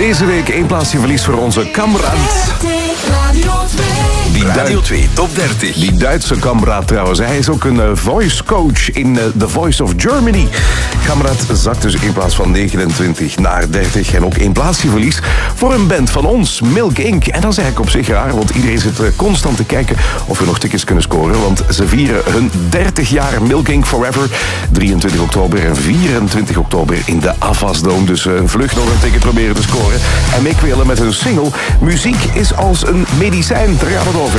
Deze week 1 plaatsje verlies voor onze kameraad. Radio 2 Top 30. Die Duitse kameraad trouwens. Hij is ook een voice coach in The Voice of Germany. Kameraad zakt dus 1 plaats van 29 naar 30. En ook 1 plaatsje verlies voor een band van ons, Milk Inc. En dat is eigenlijk op zich raar, want iedereen zit constant te kijken of we nog tickets kunnen scoren. Want ze vieren hun 30 jaar Milk Inc. Forever. 23 oktober en 24 oktober in de Avas Dome. Dus vlug nog een ticket proberen te scoren. En meekwelen met hun single Muziek is als een medicijn. Daar gaat het over.